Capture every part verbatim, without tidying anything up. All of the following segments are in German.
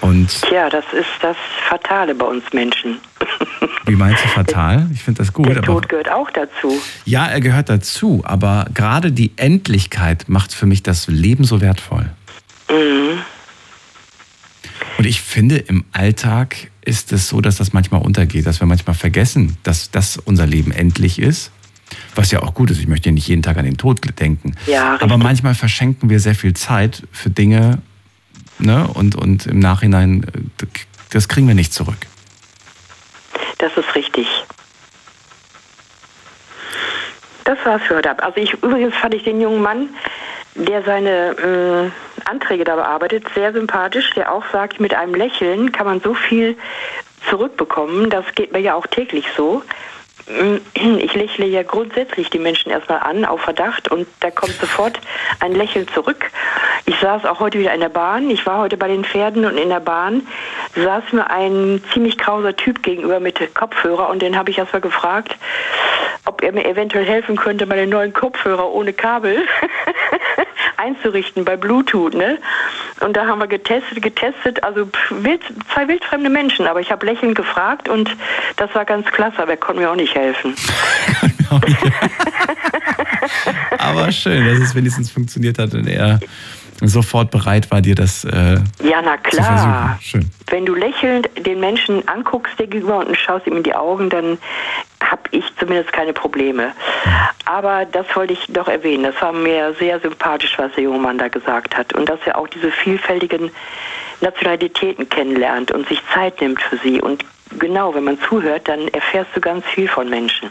Und Tja, das ist das Fatale bei uns Menschen. Wie meinst du fatal? Ich finde das gut. Der Tod aber, gehört auch dazu. Ja, er gehört dazu, aber gerade die Endlichkeit macht für mich das Leben so wertvoll. Mhm. Und ich finde, im Alltag ist es so, dass das manchmal untergeht, dass wir manchmal vergessen, dass das unser Leben endlich ist. Was ja auch gut ist, ich möchte ja nicht jeden Tag an den Tod denken. Ja, aber manchmal verschenken wir sehr viel Zeit für Dinge, ne? und, und im Nachhinein, das kriegen wir nicht zurück. Das ist richtig. Das war's für heute. Also ich, übrigens fand ich den jungen Mann, der seine äh, Anträge da bearbeitet, sehr sympathisch, der auch sagt, mit einem Lächeln kann man so viel zurückbekommen. Das geht mir ja auch täglich so. Ich lächle ja grundsätzlich die Menschen erstmal an, auf Verdacht, und da kommt sofort ein Lächeln zurück. Ich saß auch heute wieder in der Bahn. Ich war heute bei den Pferden und in der Bahn saß mir ein ziemlich krauser Typ gegenüber mit Kopfhörer, und den habe ich erstmal gefragt, ob er mir eventuell helfen könnte, meine neuen Kopfhörer ohne Kabel einzurichten bei Bluetooth, ne? Und da haben wir getestet, getestet, also wild, zwei wildfremde Menschen, aber ich habe lächelnd gefragt und das war ganz klasse, aber er konnte mir auch nicht helfen. Aber schön, dass es wenigstens funktioniert hat und er sofort bereit war, dir das äh, ja, na klar. zu versuchen. Schön. Wenn du lächelnd den Menschen anguckst dir gegenüber und schaust ihm in die Augen, dann habe ich zumindest keine Probleme. Aber das wollte ich doch erwähnen. Das war mir sehr sympathisch, was der junge Mann da gesagt hat. Und dass er auch diese vielfältigen Nationalitäten kennenlernt und sich Zeit nimmt für sie. Und genau, wenn man zuhört, dann erfährst du ganz viel von Menschen.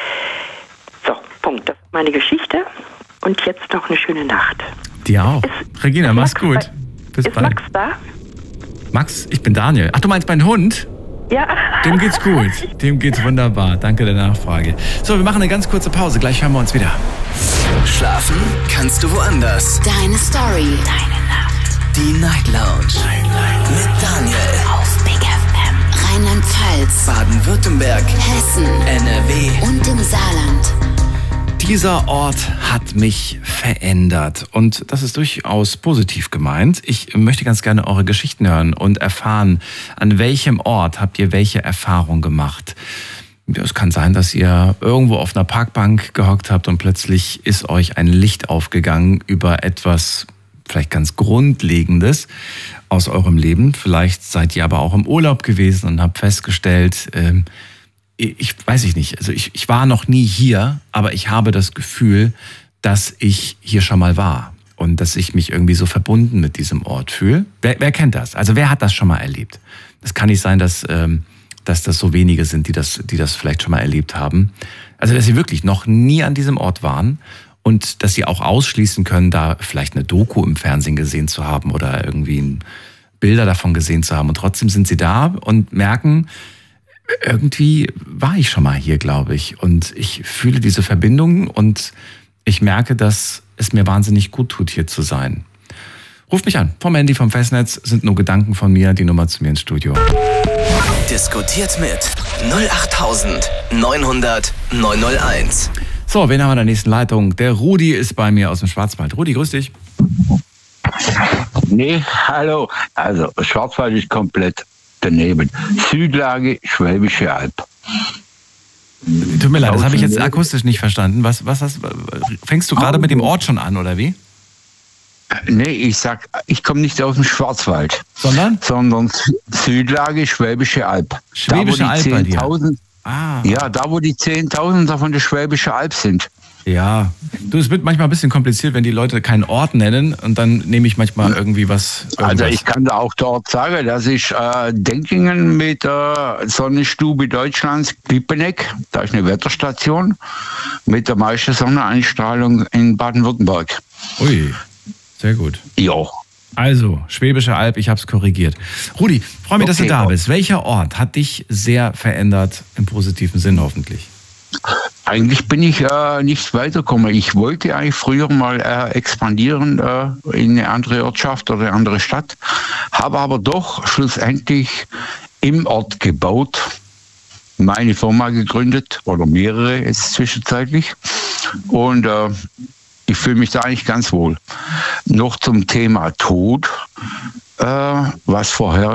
So, Punkt. Das ist meine Geschichte. Und jetzt noch eine schöne Nacht. Dir auch. Ist, Regina, ist mach's Max gut. Bei, Bis ist bald. Max da? Max, ich bin Daniel. Ach, du meinst meinen Hund? Ja. Dem geht's gut. Dem geht's wunderbar. Danke der Nachfrage. So, wir machen eine ganz kurze Pause. Gleich hören wir uns wieder. Schlafen kannst du woanders. Deine Story. Deine Nacht. Die Night Lounge. Night, Night. Mit Daniel. Auf Big F M. Rheinland-Pfalz. Baden-Württemberg. Hessen. N R W. Und im Saarland. Dieser Ort hat mich verändert und das ist durchaus positiv gemeint. Ich möchte ganz gerne eure Geschichten hören und erfahren, an welchem Ort habt ihr welche Erfahrung gemacht. Es kann sein, dass ihr irgendwo auf einer Parkbank gehockt habt und plötzlich ist euch ein Licht aufgegangen über etwas vielleicht ganz Grundlegendes aus eurem Leben. Vielleicht seid ihr aber auch im Urlaub gewesen und habt festgestellt, äh, ich weiß ich nicht, also ich, ich war noch nie hier, aber ich habe das Gefühl, dass ich hier schon mal war und dass ich mich irgendwie so verbunden mit diesem Ort fühle. Wer, wer kennt das? Also wer hat das schon mal erlebt? Es kann nicht sein, dass, ähm, dass das so wenige sind, die das, die das vielleicht schon mal erlebt haben. Also dass sie wirklich noch nie an diesem Ort waren und dass sie auch ausschließen können, da vielleicht eine Doku im Fernsehen gesehen zu haben oder irgendwie Bilder davon gesehen zu haben. Und trotzdem sind sie da und merken, irgendwie war ich schon mal hier, glaube ich. Und ich fühle diese Verbindung und ich merke, dass es mir wahnsinnig gut tut, hier zu sein. Ruft mich an. Vom Handy, vom Festnetz sind nur Gedanken von mir. Die Nummer zu mir ins Studio. Diskutiert mit null acht neun null null neun null eins. So, wen haben wir in der nächsten Leitung? Der Rudi ist bei mir aus dem Schwarzwald. Rudi, grüß dich. Nee, hallo. Also, Schwarzwald ist komplett daneben. Südlage, Schwäbische Alb. Tut mir leid, das habe ich jetzt akustisch nicht verstanden. Was, was hast, fängst du gerade mit dem Ort schon an, oder wie? Nee, ich sag, ich komme nicht aus dem Schwarzwald. Sondern? Sondern Südlage, Schwäbische Alb. Schwäbische da, Alb bei dir? Ah. Ja, da wo die Zehntausender von der Schwäbische Alb sind. Ja, du, es wird manchmal ein bisschen kompliziert, wenn die Leute keinen Ort nennen und dann nehme ich manchmal irgendwie was. Irgendwas. Also ich kann da auch dort sagen, das ist äh, Denkingen mit der äh, Sonnenstube Deutschlands, Pippeneck, da ist eine Wetterstation mit der meisten Sonneneinstrahlung in Baden-Württemberg. Ui, sehr gut. Ja. Also, Schwäbische Alb, ich habe es korrigiert. Rudi, freue mich, okay, dass du da bist. Welcher Ort hat dich sehr verändert, im positiven Sinn hoffentlich? Eigentlich bin ich äh, nicht weitergekommen. Ich wollte eigentlich früher mal äh, expandieren äh, in eine andere Ortschaft oder eine andere Stadt, habe aber doch schlussendlich im Ort gebaut, meine Firma gegründet oder mehrere jetzt zwischenzeitlich und äh, ich fühle mich da eigentlich ganz wohl. Noch zum Thema Tod, äh, was vorher